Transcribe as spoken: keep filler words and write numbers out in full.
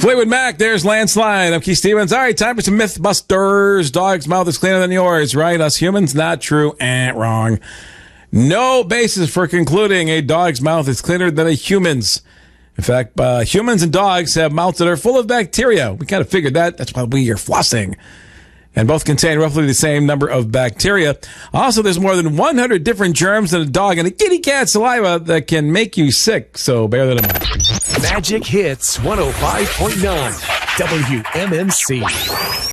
Fleetwood Mac, there's Landslide. I'm Keith Stevens. All right, time for some Mythbusters. Dog's mouth is cleaner than yours, right? Us humans, not true. Eh, wrong. No basis for concluding a dog's mouth is cleaner than a human's. In fact, uh, humans and dogs have mouths that are full of bacteria. We kind of figured that. That's why we are flossing. And both contain roughly the same number of bacteria. Also, there's more than one hundred different germs in a dog and a kitty cat saliva that can make you sick. So bear that in mind. Magic Hits one oh five point nine W M M C.